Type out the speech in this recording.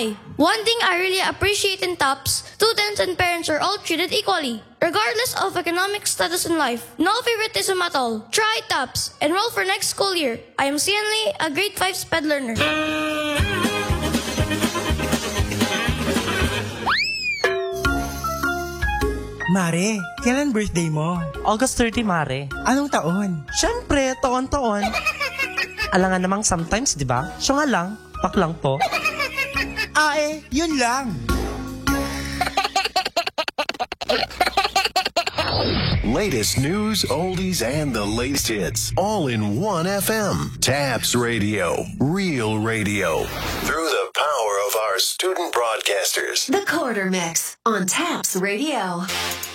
why. One thing I really appreciate in TOPS, students and parents are all treated equally, regardless of economic status in life. No favoritism at all. Try TOPS. Enroll for next school year. I am Sian Lee, a grade 5 SPED learner. Mare, kailan birthday mo? August 30, Mare. Anong taon? Siyempre, taon-taon. Alangan namang sometimes, di ba? Siya nga lang, pak lang po. Yun lang. Latest news, oldies, and the latest hits, all in one FM. TAPS Radio, real radio. Through the power of our student broadcasters. The Quarter Mix on TAPS Radio.